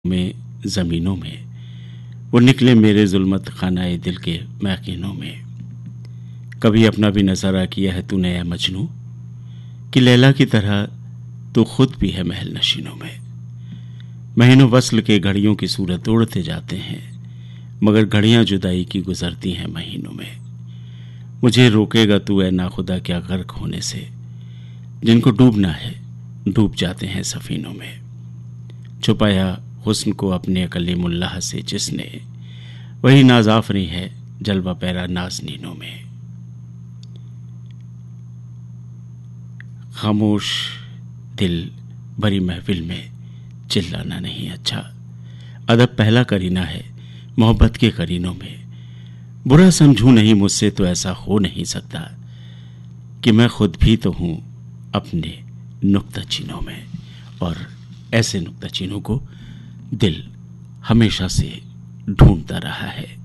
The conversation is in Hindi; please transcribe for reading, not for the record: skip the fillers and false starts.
में ज़मीनों में वो निकले मेरे जुल्मत खानाए दिल के मैकीनों में। कभी अपना भी नज़ारा किया है तूने या मजनू कि लैला की तरह तो खुद भी है महल नशीनों में। महीनों वस्ल के घड़ियों की सूरत उड़ते जाते हैं, मगर घड़ियां जुदाई की गुजरती हैं महीनों में। मुझे रोकेगा तू ए नाखुदा क्या गर्क होने से, जिनको डूबना है डूब जाते हैं सफीनों में। छुपाया हुस्न को अपने कलीमुल्लाह से जिसने, वही नाज़ाफरी है जलवा पैरा नाज़नीनों में। खामोश दिल भरी महफिल में चिल्लाना नहीं अच्छा, अदब पहला करीना है मोहब्बत के करीनों में। बुरा समझूं नहीं मुझसे तो ऐसा हो नहीं सकता कि मैं खुद भी तो हूँ अपने नुक्ताचीनों में। और ऐसे नुक्ताचीनों को दिल हमेशा से ढूंढता रहा है।